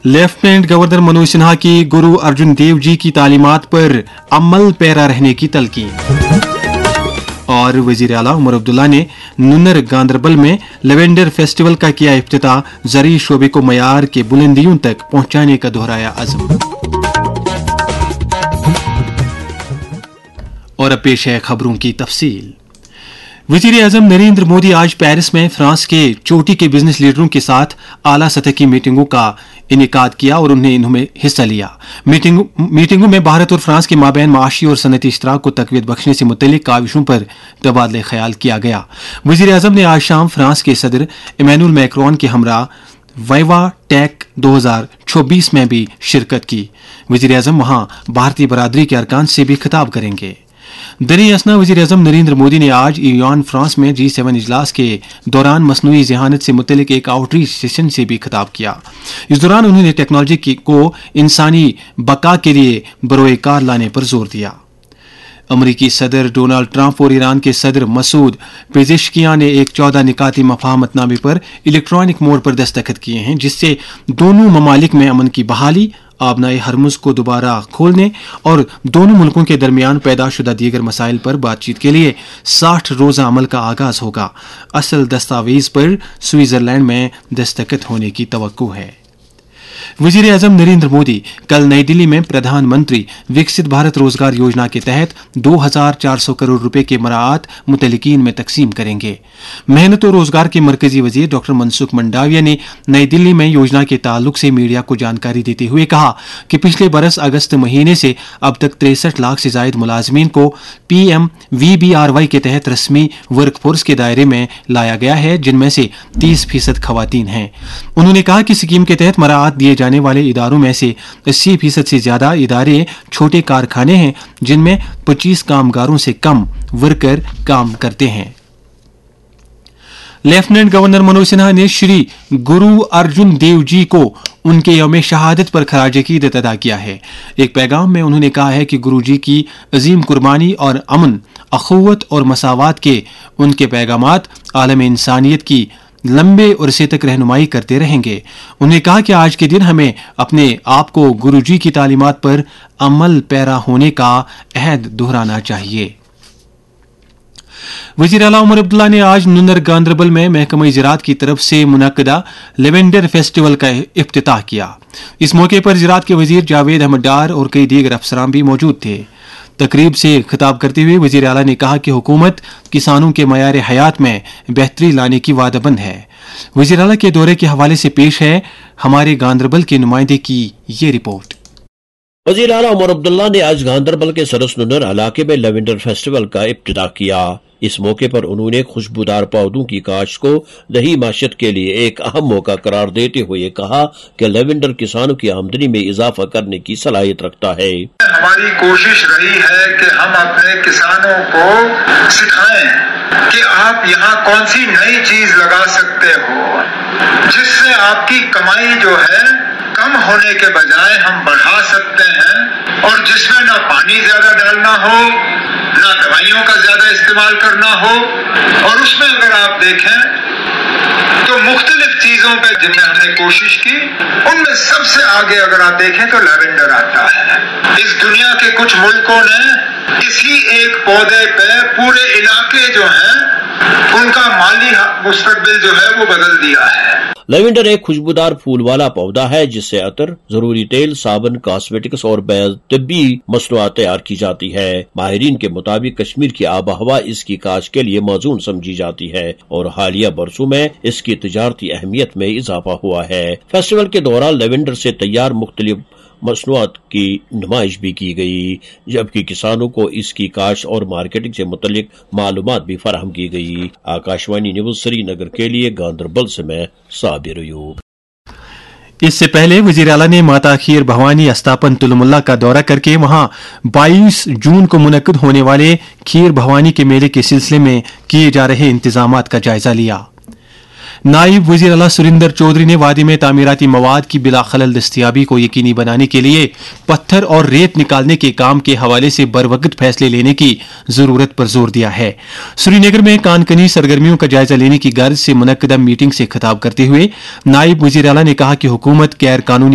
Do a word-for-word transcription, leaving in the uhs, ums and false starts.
Lieutenant governor Manoj Sinha की गुरु अर्जुन देव जी की तालीमात पर अमल पैरा रहने की तलकीन। और वजीर आला उमर अब्दुल्ला ने नुन्नर गांदरबल में लेवेंडर फेस्टिवल का किया इफ्तिताह, ज़री शोबे को मयार के बुलंदियों तक पहुंचाने का दोहराया अज़्म। और अब पेश है खबरों की तफसील। वजीर आजम नरेंद्र मोदी आज पेरिस में फ्रांस के चोटी के बिजनेस लीडरों के साथ आला सतह की मीटिंगों का इनेकाद किया और उन्हें इनमें हिस्सा लिया। मीटिंग, मीटिंगों में भारत और फ्रांस के माबैन माशी और सनती इश्तराक को तकवीत बख्शने से मुतल्लिक काविशों पर तबादले ख्याल किया गया। वजीर आजम ने आज शाम फ्रांस के सदर इमैनुअल मैक्रोन के हमरा वाइवा टेक दो हजार चौबीस में भी शिरकत की। वजीर आजम वहां भारतीय बरादरी के अरकान से भी खिताब करेंगे। दरी असना वजीर अजम नरेंद्र मोदी ने आज ईरान फ्रांस में जी सेवन इजलास के दौरान मसनूई जहानत से मुतल्लिक एक आउटरीच सेशन से भी खिताब किया। इस दौरान उन्होंने टेक्नोलॉजी को इंसानी बका के लिए बरोए कार लाने पर जोर दिया। अमरीकी सदर डोनाल्ड ट्रंप और ईरान के सदर मसूद पेजेशकियां ने एक चौदह निकाती मफाहमतनामे पर इलेक्ट्रॉनिक मोड पर दस्तखत किए हैं, जिससे दोनों ममालिक में अमन की बहाली, आबनाए हरमुज को दोबारा खोलने और दोनों मुल्कों के दरमियान पैदाशुदा दीगर मसाइल पर बातचीत के लिए साठ रोजा अमल का आगाज होगा। असल दस्तावेज पर स्विट्जरलैंड में दस्तखत होने की तवक्को है। वजीर आजम नरेंद्र मोदी कल नई दिल्ली में प्रधानमंत्री विकसित भारत रोजगार योजना के तहत दो हजार चार सौ करोड़ रुपए के मराआत मुतल्लिकीन में तकसीम करेंगे। मेहनत और रोजगार के मरकजी वजीर डॉक्टर मनसुख मंडाविया ने नई दिल्ली में योजना के ताल्लुक से मीडिया को जानकारी देते हुए कहा कि पिछले बरस अगस्त महीने से अब तक तिरसठ लाख से जायद मुलाजमीन को P M we B R Y के तहत रस्मी वर्कफोर्स के दायरे में लाया गया है, जिनमें से तीस फीसद खवातीन हैं। उन्होंने कहा कि स्कीम के तहत मराआत दिए जाने वाले इदारों में से अस्सी फीसद से ज्यादा इदारे छोटे कारखाने हैं, जिनमें पच्चीस कामगारों से कम वर्कर काम करते हैं। लेफ्टिनेंट गवर्नर मनोज सिन्हा ने श्री गुरु अर्जुन देव जी को उनके यौम शहादत पर खराज अकीदत अदा किया है। एक पैगाम में उन्होंने कहा है कि गुरु जी की अजीम कुर्बानी और अमन, अखुवत और मसावत के उनके पैगामात आलम इंसानियत की लंबे अरसे तक रहनुमाई करते रहेंगे। उन्होंने कहा कि आज के दिन हमें अपने आप को गुरु जी की तालीमात पर अमल पैरा होने का अहद दोहराना चाहिए। वजीर आला उमर अब्दुल्ला ने आज नुन्नर गांदरबल में महकमा ज़राअत की तरफ से मुनक्कदा लेवेंडर फेस्टिवल का इफ्तिताह किया। इस मौके पर ज़राअत के वजीर जावेद अहमद डार और कई दीगर अफसरान भी मौजूद थे। तकरीब से खिताब करते हुए वजीर आला ने कहा कि हुकूमत किसानों के मयार हयात में बेहतरी लाने की वादाबंद है। वजीर आला के दौरे के हवाले से पेश है हमारे गांदरबल के नुमाइंदे की ये रिपोर्ट। वजीर आला उमर अब्दुल्ला ने आज गांदरबल के सरस नुन्नर इलाके में लेवेंडर फेस्टिवल का इब्तिदा किया। इस मौके पर उन्होंने खुशबूदार पौधों की काश्त को दही माशत के लिए एक अहम मौका करार देते हुए कहा कि लेवेंडर किसानों की आमदनी में इजाफा करने की सलाहियत रखता है। हमारी कोशिश रही है कि हम अपने किसानों को सिखाएं कि आप यहाँ कौन सी नई चीज लगा सकते हो जिससे आपकी कमाई जो है कम होने के बजाय हम बढ़ा सकते हैं, और जिसमें ना पानी ज्यादा डालना हो, ना दवाइयों का ज्यादा इस्तेमाल करना हो। और उसमें अगर आप देखें तो मुख्तलिफ चीजों पे जिनमें हमने कोशिश की, उनमें सबसे आगे अगर आप देखें तो लेवेंडर आता है। इस दुनिया के कुछ मुल्कों ने इसी एक पौधे पे पूरे इलाके जो हैं उनका माली मुस्तकबिल जो है वो बदल दिया है। लेवेंडर एक खुशबूदार फूल वाला पौधा है जिससे अतर, जरूरी तेल, साबुन, कॉस्मेटिक्स और तिब्बी मसनूआत तैयार की जाती है। माहिरीन के मुताबिक कश्मीर की आब हवा इसकी काश्त के लिए मौजून समझी जाती है और हालिया बरसों में इसकी तिजारती अहमियत में इजाफा हुआ है। फेस्टिवल के दौरान लेवेंडर से तैयार मुख्तलिफ मसनूआत की नुमाइश भी की गई, जबकि किसानों को इसकी काश्त और मार्केटिंग से मुतल्लिक मालूमात भी फराहम की गई। आकाशवाणी न्यूज श्रीनगर के लिए गांदरबल से मैं साबिर अयूब। इससे पहले वजीर आला ने माता खीर भवानी अस्तापन तुलमुल्ला का दौरा करके वहां बाईस जून को मुनक्किद होने वाले खीर भवानी के मेले के सिलसिले में किए जा रहे इंतजामात का जायजा लिया। नायब वजीर आला सुरिंदर चौधरी ने वादी में तामीराती मवाद की बिला खलल दस्तियाबी को यकीनी बनाने के लिए पत्थर और रेत निकालने के काम के हवाले से बरवक्त फैसले लेने की जरूरत पर जोर दिया है। श्रीनगर में कानकनी सरगर्मियों का जायजा लेने की गर्ज से मुनक्किदा मीटिंग से खिताब करते हुए नायब वजीर आला ने कहा कि हुकूमत गैर कानूनी